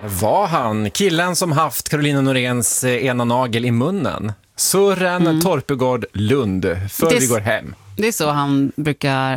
Var han killen som haft Carolina Noréns ena nagel i munnen? Sören Torpegård Lund, för vi går hem. Det är så han brukar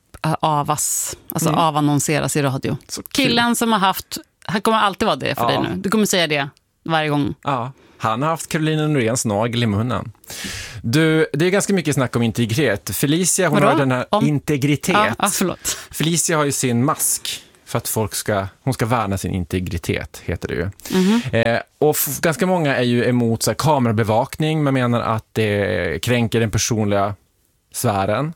avannonseras i radio. Så killen som har haft, han kommer alltid vara det för dig nu. Du kommer säga det varje gång. Ja, han har haft Carolina Noréns nagel i munnen. Du, det är ganska mycket snack om integritet. Felicia, hon har den här integritet. Ja, förlåt. Felicia har ju sin mask för att hon ska värna sin integritet, heter det ju. Och ganska många är ju emot så här, kamerabevakning. Man menar att det kränker den personliga sfären.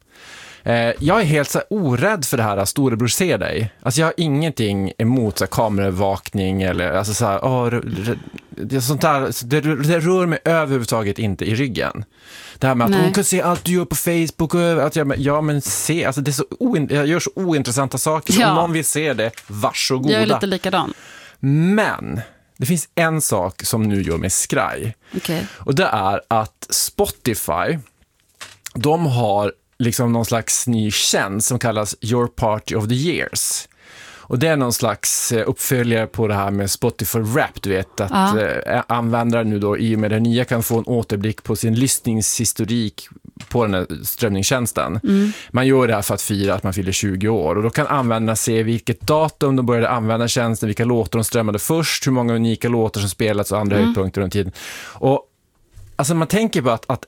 Jag är helt så här, orädd för det här storebror ser dig. Alltså jag har ingenting emot så här, kamerabevakning eller alltså så här, det sånt där, det rör mig överhuvudtaget inte i ryggen. Det här med att hon kan se allt du gör på Facebook och att men se, alltså det är så jag gör så ointressanta saker. Om någon vill se det, varsågoda. Jag är lite likadan. Men det finns en sak som nu gör mig skraj. Och det är att Spotify, de har liksom någon slags ny tjänst som kallas Your Party of the Years. Och det är någon slags uppföljare på det här med Spotify Rap, du vet, att användare nu då i och med det nya kan få en återblick på sin lyssningshistorik på den här strömningstjänsten. Man gör det här för att fira att man fyller 20 år och då kan användarna se vilket datum de började använda tjänsten, vilka låtar de strömmade först, hur många unika låtar som spelats och andra höjdpunkter under tiden. Och alltså man tänker på att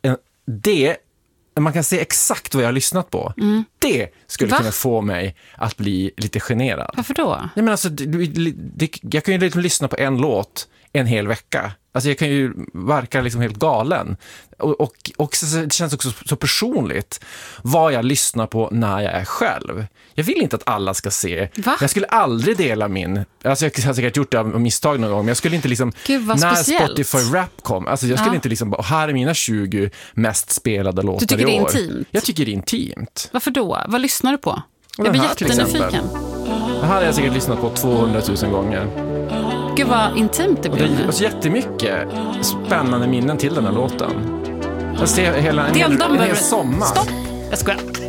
man kan se exakt vad jag har lyssnat på. Det skulle kunna få mig att bli lite generad. Varför då? Nej, men alltså, jag kan ju liksom lyssna på en låt en hel vecka. Alltså jag kan ju verka liksom helt galen. Och så, det känns också så personligt vad jag lyssnar på när jag är själv. Jag vill inte att alla ska se. Jag skulle aldrig dela min... Alltså jag har säkert gjort det av misstag någon gång, men jag skulle inte liksom... när speciellt. Spotify Rap kom, alltså jag skulle inte liksom... Här är mina 20 mest spelade låtar i år. Du tycker det är intimt? Jag tycker det är intimt. Varför då? Vad lyssnar du på? Jag blir jättenyfiken. Det här har jag säkert lyssnat på 200 000 gånger. Gud vad intimt det blir. Det är så jättemycket spännande minnen till den här låten. Jag ser en hel sommar. Stopp! Jag skojar.